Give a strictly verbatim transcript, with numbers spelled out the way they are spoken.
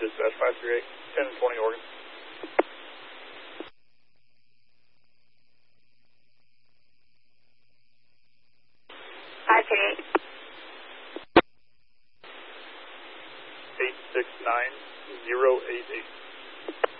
dispatch five three eight, ten and twenty Oregon. five three eight. eight six nine zero eight eight.